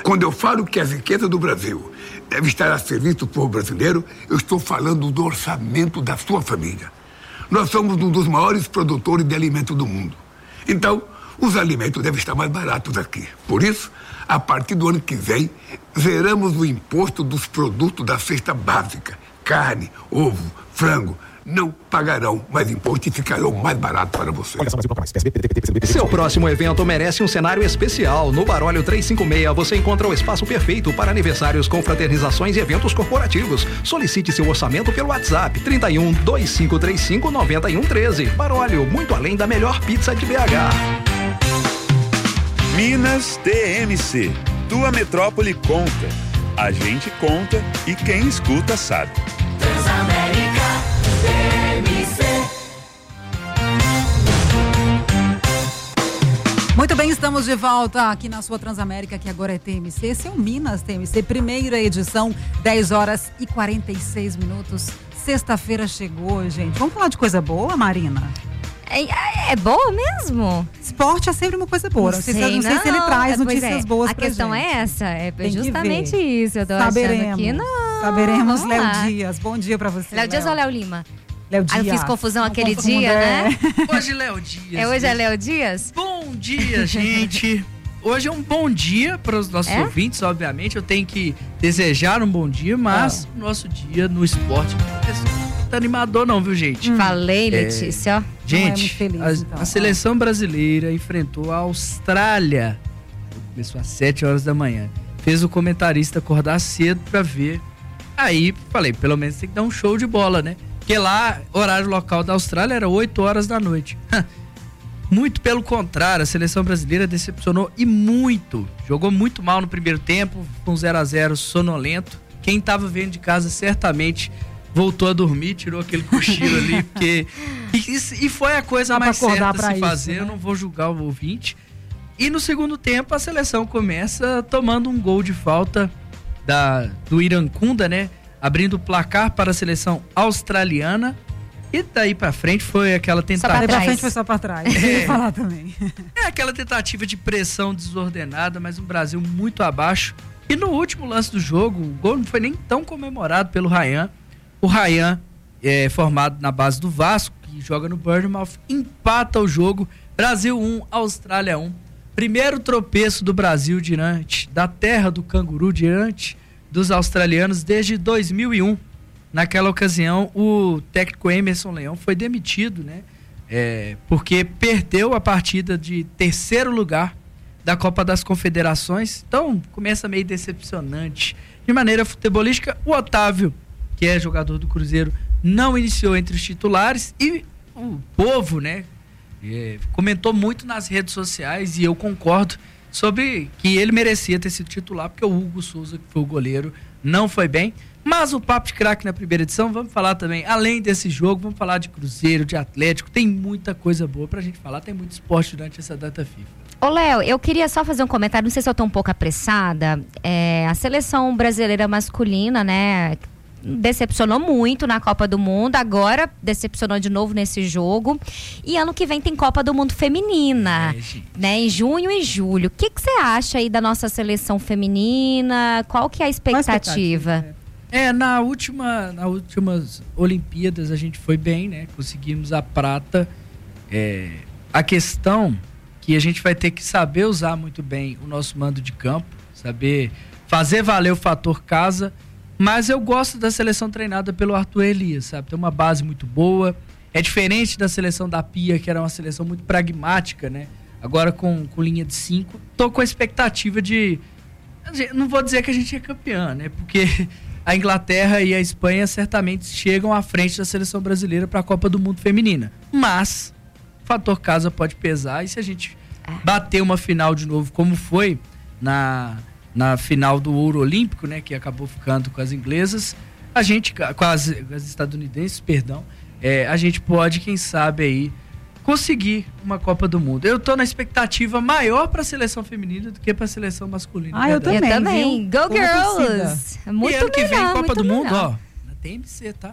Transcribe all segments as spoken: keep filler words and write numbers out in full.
Quando eu falo que as riquezas do Brasil devem estar a serviço do povo brasileiro, eu estou falando do orçamento da sua família. Nós somos um dos maiores produtores de alimentos do mundo. Então, os alimentos devem estar mais baratos aqui. Por isso, a partir do ano que vem, zeramos o imposto dos produtos da cesta básica. Carne, ovo, frango, não pagarão mais imposto e ficarão mais baratos para você. Seu próximo evento merece um cenário especial. No Barólio trezentos e cinquenta e seis você encontra o espaço perfeito para aniversários, confraternizações e eventos corporativos. Solicite seu orçamento pelo WhatsApp trinta e um, vinte e cinco trinta e cinco, noventa e um treze. Barólio, muito além da melhor pizza de B H. Minas T M C. Tua metrópole conta. A gente conta e quem escuta sabe. Transamérica T M C. Muito bem, estamos de volta aqui na sua Transamérica, que agora é T M C. Esse é o Minas T M C, primeira edição, dez horas e quarenta e seis minutos. Sexta-feira chegou, gente. Vamos falar de coisa boa, Marina? É, é boa mesmo? Esporte é sempre uma coisa boa. Não sei, sei, não sei não, se ele traz notícias é. boas A pra questão gente. é essa, é Tem justamente isso. Eu tô Saberemos. achando que não. Saberemos, Vamos Léo lá. Dias. Bom dia pra você, Léo Dias ou Léo Lima? Léo Dias. Ah, eu fiz confusão Não aquele confunda, dia, é. né? Hoje é Léo Dias. É, hoje é Léo Dias? Bom dia, gente. Hoje é um bom dia para os nossos É? ouvintes, obviamente. Eu tenho que desejar um bom dia, mas o nosso dia no esporte não tá animador não, viu, gente? Hum. Falei, É, Letícia, ó. Gente, feliz, a, então. a seleção brasileira enfrentou a Austrália. Começou às sete horas da manhã. Fez o comentarista acordar cedo pra ver. Aí, falei, pelo menos tem que dar um show de bola, né? Porque lá, horário local da Austrália era oito horas da noite. Muito pelo contrário, a seleção brasileira decepcionou e muito. Jogou muito mal no primeiro tempo, com zero a zero sonolento. Quem tava vendo de casa certamente voltou a dormir, tirou aquele cochilo ali, porque... E, e foi a coisa Dá pra mais acordar certa a pra se isso, fazer, né? eu não vou julgar o ouvinte. E no segundo tempo, a seleção começa tomando um gol de falta da, do Iracunda, né? Abrindo o placar para a seleção australiana. E daí pra frente foi aquela tentativa... Daí pra frente foi só pra trás. Eu ia falar também. É aquela tentativa de pressão desordenada, mas um Brasil muito abaixo. E no último lance do jogo, o gol não foi nem tão comemorado pelo Ryan. O Ryan, é, formado na base do Vasco, que joga no Bournemouth, empata o jogo. Brasil um, Austrália um. Primeiro tropeço do Brasil diante da terra do canguru, diante dos australianos desde dois mil e um. Naquela ocasião, o técnico Emerson Leão foi demitido, né? É, porque perdeu a partida de terceiro lugar da Copa das Confederações. Então, começa meio decepcionante. De maneira futebolística, o Otávio, que é jogador do Cruzeiro, não iniciou entre os titulares. E o povo, né? É, comentou muito nas redes sociais, e eu concordo, sobre que ele merecia ter sido titular, porque o Hugo Souza, que foi o goleiro, não foi bem. Mas o Papo de Craque na primeira edição, vamos falar também, além desse jogo, vamos falar de Cruzeiro, de Atlético, tem muita coisa boa pra gente falar, tem muito esporte durante essa data FIFA. Ô, Léo, eu queria só fazer um comentário, não sei se eu tô um pouco apressada. É, a seleção brasileira masculina, né, decepcionou muito na Copa do Mundo, agora decepcionou de novo nesse jogo. E ano que vem tem Copa do Mundo feminina, é, né, em junho e julho. O que que você acha aí da nossa seleção feminina? Qual que é a expectativa? expectativa, É, na última, nas últimas Olimpíadas a gente foi bem, né? Conseguimos a prata. É, a questão que a gente vai ter que saber usar muito bem o nosso mando de campo, saber fazer valer o fator casa. Mas eu gosto da seleção treinada pelo Arthur Elias, sabe? Tem uma base muito boa. É diferente da seleção da Pia, que era uma seleção muito pragmática, né? Agora com, com linha de cinco. Tô com a expectativa de... Não vou dizer que a gente é campeã, né? Porque a Inglaterra e a Espanha certamente chegam à frente da seleção brasileira para a Copa do Mundo feminina. Mas o fator casa pode pesar, e se a gente bater uma final de novo, como foi na... na final do ouro olímpico, né, que acabou ficando com as inglesas, a gente, com as, as estadunidenses, perdão, é, a gente pode, quem sabe aí, conseguir uma Copa do Mundo. Eu tô na expectativa maior para a seleção feminina do que para a seleção masculina. Ah, eu verdade. também, Eu também. viu? Go Tô na Girls! torcida. Muito e ano que vem, melhor, Copa muito do Mundo, melhor. ó, na T M C, tá?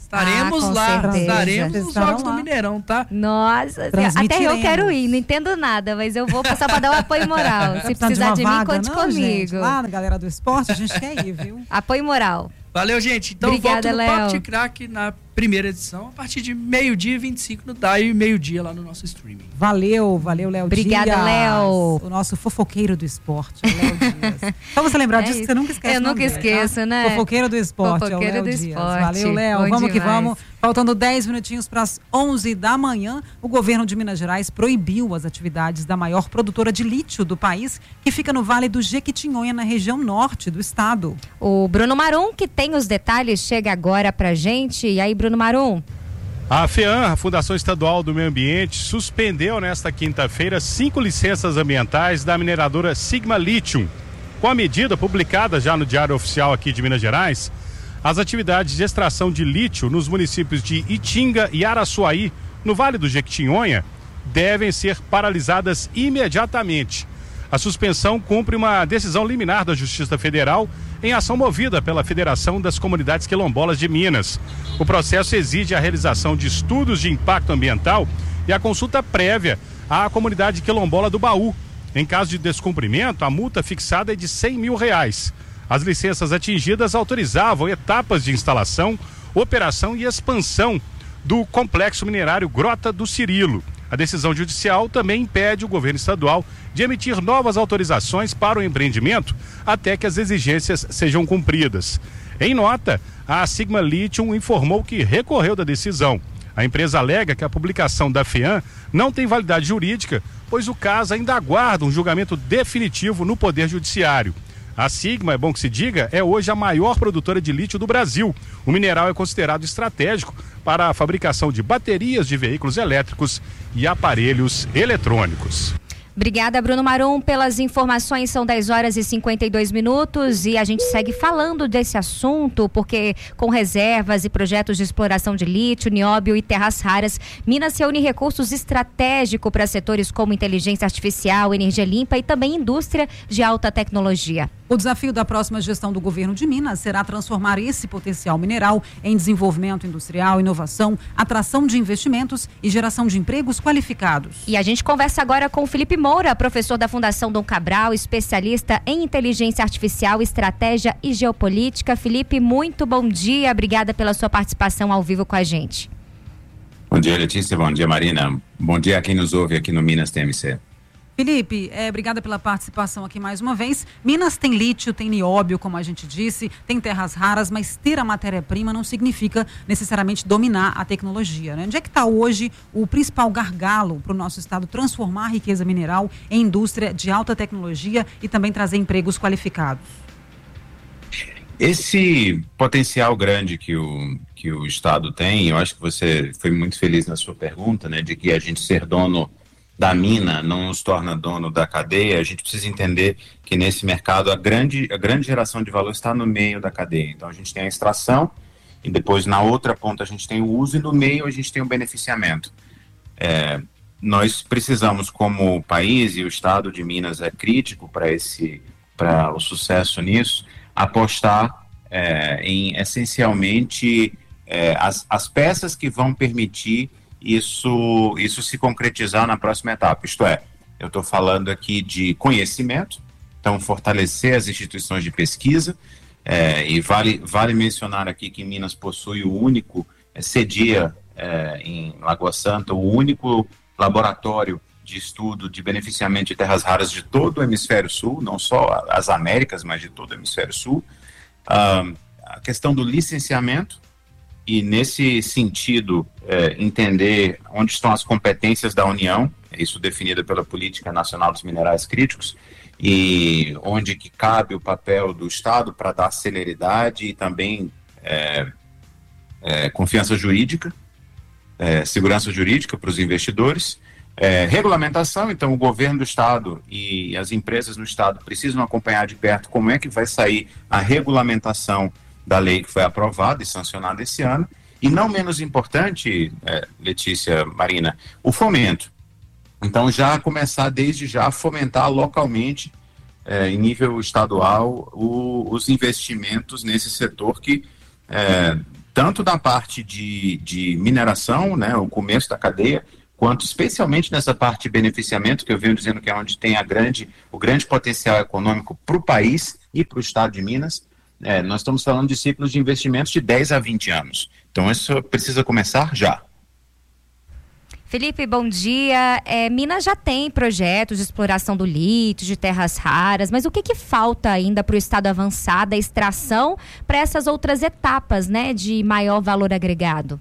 Estaremos Ah, com lá, certeza. estaremos nos Estarão Jogos lá. do Mineirão, tá? Nossa, até Transmitiremos. eu quero ir, não entendo nada, mas eu vou passar pra dar um apoio moral. Se Precisa precisar uma de mim, vaga, conte não, comigo. gente? Lá na galera do esporte, a gente quer ir, viu? Apoio moral. Valeu, gente. Então Obrigada, volto no Léo. Papo de Craque na primeira edição, a partir de meio-dia e vinte e cinco no D A I e meio-dia lá no nosso streaming. Valeu, valeu, Léo Dias. Obrigada, Léo. O nosso fofoqueiro do esporte, o Léo Dias. Só você lembrar É disso, isso. que você nunca esquece Eu o nome nunca dele, esqueço, tá? né? Fofoqueiro do esporte, Fofoqueiro é o Léo do Dias. esporte. Valeu, Léo. Bom Vamos que demais. vamos. Faltando dez minutinhos para as onze da manhã, o governo de Minas Gerais proibiu as atividades da maior produtora de lítio do país, que fica no Vale do Jequitinhonha, na região norte do estado. O Bruno Marum, que tem os detalhes, chega agora pra gente. E aí, Bruno Marum? A FEAM, a Fundação Estadual do Meio Ambiente, suspendeu nesta quinta-feira cinco licenças ambientais da mineradora Sigma Lithium. Com a medida publicada já no Diário Oficial aqui de Minas Gerais, as atividades de extração de lítio nos municípios de Itinga e Araçuaí, no Vale do Jequitinhonha, devem ser paralisadas imediatamente. A suspensão cumpre uma decisão liminar da Justiça Federal em ação movida pela Federação das Comunidades Quilombolas de Minas. O processo exige a realização de estudos de impacto ambiental e a consulta prévia à comunidade quilombola do Baú. Em caso de descumprimento, a multa fixada é de cem mil reais. As licenças atingidas autorizavam etapas de instalação, operação e expansão do complexo minerário Grota do Cirilo. A decisão judicial também impede o governo estadual de emitir novas autorizações para o empreendimento até que as exigências sejam cumpridas. Em nota, a Sigma Lithium informou que recorreu da decisão. A empresa alega que a publicação da FEAM não tem validade jurídica, pois o caso ainda aguarda um julgamento definitivo no Poder Judiciário. A Sigma, é bom que se diga, é hoje a maior produtora de lítio do Brasil. O mineral é considerado estratégico para a fabricação de baterias de veículos elétricos e aparelhos eletrônicos. Obrigada, Bruno Marum, pelas informações. São dez horas e cinquenta e dois minutos e a gente segue falando desse assunto, porque com reservas e projetos de exploração de lítio, nióbio e terras raras, Minas reúne recursos estratégicos para setores como inteligência artificial, energia limpa e também indústria de alta tecnologia. O desafio da próxima gestão do governo de Minas será transformar esse potencial mineral em desenvolvimento industrial, inovação, atração de investimentos e geração de empregos qualificados. E a gente conversa agora com o Felipe Moura, professor da Fundação Dom Cabral, especialista em inteligência artificial, estratégia e geopolítica. Felipe, muito bom dia. Obrigada pela sua participação ao vivo com a gente. Bom dia, Letícia. Bom dia, Marina. Bom dia a quem nos ouve aqui no Minas T M C. Felipe, é, obrigada pela participação aqui mais uma vez. Minas tem lítio, tem nióbio, como a gente disse, tem terras raras, mas ter a matéria-prima não significa necessariamente dominar a tecnologia, né? Onde é que está hoje o principal gargalo para o nosso estado transformar a riqueza mineral em indústria de alta tecnologia e também trazer empregos qualificados? Esse potencial grande que o, que o estado tem, eu acho que você foi muito feliz na sua pergunta, né, de que a gente ser dono da mina não nos torna dono da cadeia. A gente precisa entender que nesse mercado a grande, a grande geração de valor está no meio da cadeia. Então a gente tem a extração e depois na outra ponta a gente tem o uso e no meio a gente tem o beneficiamento. É, nós precisamos, como país, e o estado de Minas é crítico para esse, para o sucesso nisso, apostar é, em essencialmente é, as, as peças que vão permitir isso, isso se concretizar na próxima etapa. Isto é, eu estou falando aqui de conhecimento, então fortalecer as instituições de pesquisa, é, e vale, vale mencionar aqui que Minas possui o único, é, CEDIA é, em Lagoa Santa, o único laboratório de estudo de beneficiamento de terras raras de todo o hemisfério sul, não só as Américas, mas de todo o hemisfério sul. Ah, a questão do licenciamento, e nesse sentido, é, entender onde estão as competências da União, isso definido pela Política Nacional dos Minerais Críticos, e onde que cabe o papel do Estado para dar celeridade e também é, é, confiança jurídica, é, segurança jurídica para os investidores, é, regulamentação. Então o governo do Estado e as empresas no Estado precisam acompanhar de perto como é que vai sair a regulamentação da lei que foi aprovada e sancionada esse ano, e não menos importante, é, Letícia, Marina, o fomento. Então já começar desde já a fomentar localmente, é, em nível estadual, o, os investimentos nesse setor que é, tanto da parte de, de mineração, né, o começo da cadeia, quanto especialmente nessa parte de beneficiamento, que eu venho dizendo que é onde tem a grande, o grande potencial econômico para o país e para o estado de Minas. É, nós estamos falando de ciclos de investimentos de dez a vinte anos. Então isso precisa começar já. Felipe, bom dia. É, Minas já tem projetos de exploração do lítio, de terras raras, mas o que, que falta ainda para o estado avançar da extração para essas outras etapas, né, de maior valor agregado?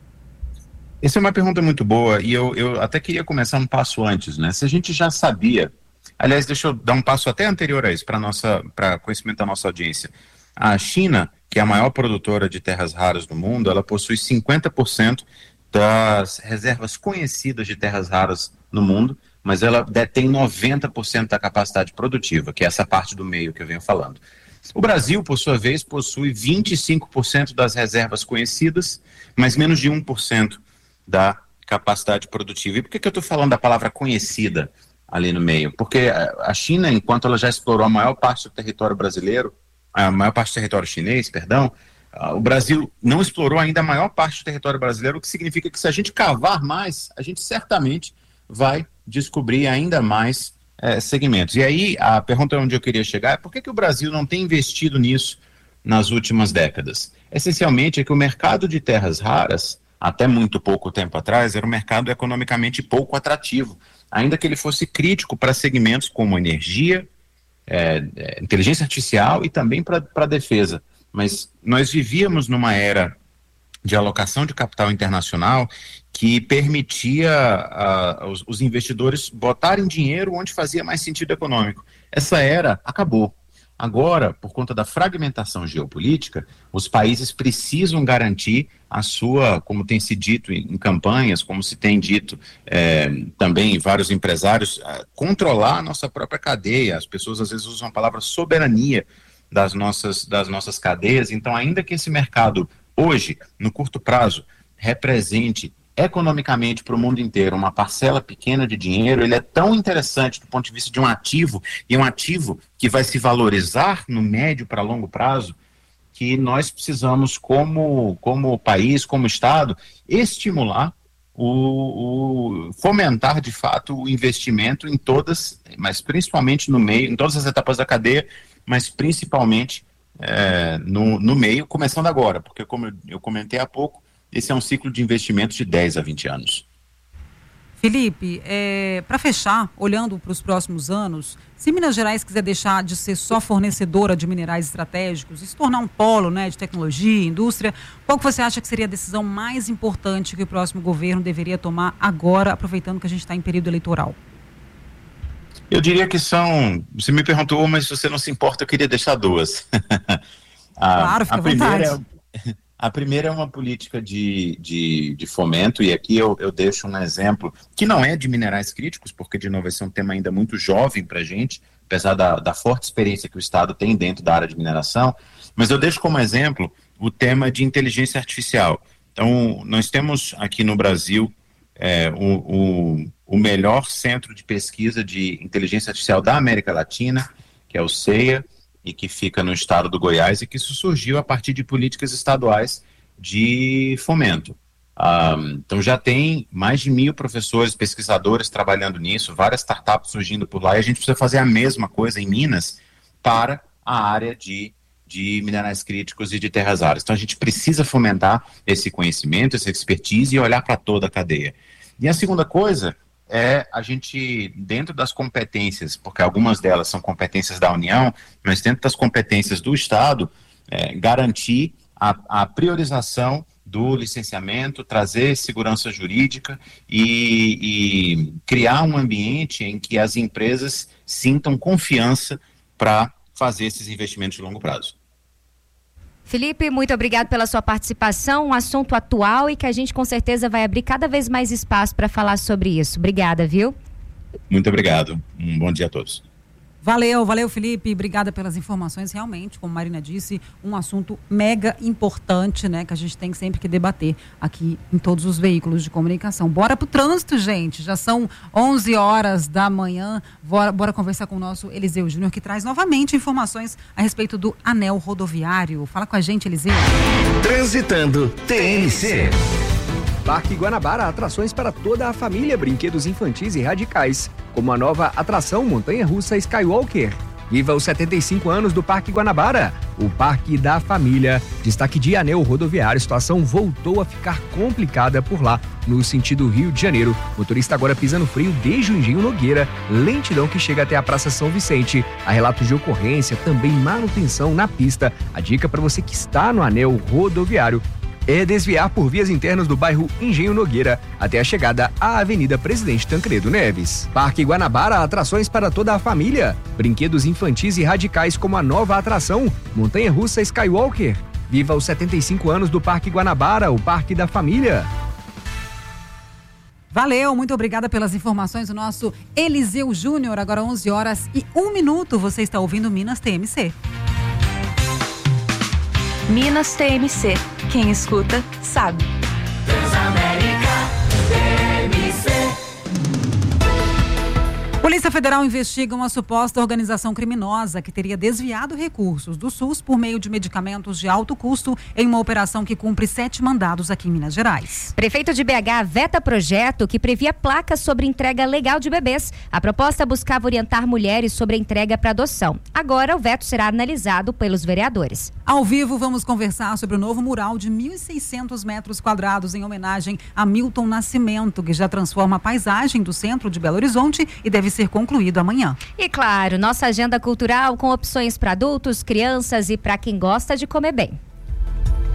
Essa é uma pergunta muito boa e eu, eu até queria começar um passo antes, né? Se a gente já sabia, aliás, deixa eu dar um passo até anterior a isso, para nossa, para conhecimento da nossa audiência. A China, que é a maior produtora de terras raras do mundo, ela possui cinquenta por cento das reservas conhecidas de terras raras no mundo, mas ela detém noventa por cento da capacidade produtiva, que é essa parte do meio que eu venho falando. O Brasil, por sua vez, possui vinte e cinco por cento das reservas conhecidas, mas menos de um por cento da capacidade produtiva. E por que, que eu estou falando da palavra conhecida ali no meio? Porque a China, enquanto ela já explorou a maior parte do território brasileiro, a maior parte do território chinês, perdão, Uh, o Brasil não explorou ainda a maior parte do território brasileiro, o que significa que se a gente cavar mais, a gente certamente vai descobrir ainda mais eh, segmentos. E aí a pergunta onde eu queria chegar é por que, que o Brasil não tem investido nisso nas últimas décadas? Essencialmente é que o mercado de terras raras, até muito pouco tempo atrás, era um mercado economicamente pouco atrativo, ainda que ele fosse crítico para segmentos como energia, eh, eh, inteligência artificial e também para a defesa. Mas nós vivíamos numa era de alocação de capital internacional que permitia uh, os, os investidores botarem dinheiro onde fazia mais sentido econômico. Essa era acabou. Agora, por conta da fragmentação geopolítica, os países precisam garantir a sua, como tem se dito em, em campanhas, como se tem dito é, também vários empresários, uh, controlar a nossa própria cadeia. As pessoas às vezes usam a palavra soberania das nossas, das nossas cadeias. Então, ainda que esse mercado hoje, no curto prazo, represente economicamente para o mundo inteiro uma parcela pequena de dinheiro, ele é tão interessante do ponto de vista de um ativo, e um ativo que vai se valorizar no médio para longo prazo, que nós precisamos, como, como país, como Estado, estimular o, o fomentar de fato o investimento em todas, mas principalmente no meio, em todas as etapas da cadeia, mas principalmente é, no, no meio, começando agora, porque como eu, eu comentei há pouco, esse é um ciclo de investimentos de dez a vinte anos. Felipe, é, para fechar, olhando para os próximos anos, se Minas Gerais quiser deixar de ser só fornecedora de minerais estratégicos e se tornar um polo, né, de tecnologia, indústria, qual que você acha que seria a decisão mais importante que o próximo governo deveria tomar agora, aproveitando que a gente está em período eleitoral? Eu diria que são, você me perguntou, mas se você não se importa, eu queria deixar duas. a, claro, fica a à primeira vontade. É, a primeira é uma política de, de, de fomento, e aqui eu, eu deixo um exemplo, que não é de minerais críticos, porque, de novo, esse é um tema ainda muito jovem para a gente, apesar da, da forte experiência que o Estado tem dentro da área de mineração, mas eu deixo como exemplo o tema de inteligência artificial. Então, nós temos aqui no Brasil é, o, o o melhor centro de pesquisa de inteligência artificial da América Latina, que é o CEA, e que fica no estado do Goiás, e que isso surgiu a partir de políticas estaduais de fomento. Ah, então já tem mais de mil professores, pesquisadores trabalhando nisso, várias startups surgindo por lá, e a gente precisa fazer a mesma coisa em Minas para a área de, de minerais críticos e de terras raras. Então a gente precisa fomentar esse conhecimento, essa expertise e olhar para toda a cadeia. E a segunda coisa é a gente, dentro das competências, porque algumas delas são competências da União, mas dentro das competências do Estado, é, garantir a, a priorização do licenciamento, trazer segurança jurídica e, e criar um ambiente em que as empresas sintam confiança para fazer esses investimentos de longo prazo. Felipe, muito obrigado pela sua participação, um assunto atual e que a gente com certeza vai abrir cada vez mais espaço para falar sobre isso. Obrigada, viu? Muito obrigado. Um bom dia a todos. Valeu, valeu, Felipe. Obrigada pelas informações. Realmente, como a Marina disse, um assunto mega importante, né? Que a gente tem sempre que debater aqui em todos os veículos de comunicação. Bora pro trânsito, gente. Já são onze horas da manhã. Bora, bora conversar com o nosso Eliseu Júnior, que traz novamente informações a respeito do anel rodoviário. Fala com a gente, Eliseu. Transitando T N C. Parque Guanabara, atrações para toda a família, brinquedos infantis e radicais, como a nova atração montanha-russa Skywalker. Viva os setenta e cinco anos do Parque Guanabara, o Parque da Família. Destaque de anel rodoviário, a situação voltou a ficar complicada por lá, no sentido Rio de Janeiro. Motorista agora pisa no freio desde o Engenho Nogueira, lentidão que chega até a Praça São Vicente. Há relatos de ocorrência, também manutenção na pista. A dica para você que está no anel rodoviário é desviar por vias internas do bairro Engenho Nogueira até a chegada à Avenida Presidente Tancredo Neves. Parque Guanabara, atrações para toda a família, brinquedos infantis e radicais como a nova atração montanha-russa Skywalker. Viva os setenta e cinco anos do Parque Guanabara, o Parque da Família. Valeu, muito obrigada pelas informações do nosso Eliseu Júnior. Agora onze horas e um minuto, você está ouvindo Minas T M C. Minas T M C. Quem escuta, sabe. Transamérica T M C. Polícia Federal investiga uma suposta organização criminosa que teria desviado recursos do SUS por meio de medicamentos de alto custo em uma operação que cumpre sete mandados aqui em Minas Gerais. Prefeito de B H veta projeto que previa placas sobre entrega legal de bebês. A proposta buscava orientar mulheres sobre a entrega para adoção. Agora o veto será analisado pelos vereadores. Ao vivo, vamos conversar sobre o novo mural de mil e seiscentos metros quadrados em homenagem a Milton Nascimento, que já transforma a paisagem do centro de Belo Horizonte e deve ser concluído amanhã. E claro, nossa agenda cultural com opções para adultos, crianças e para quem gosta de comer bem.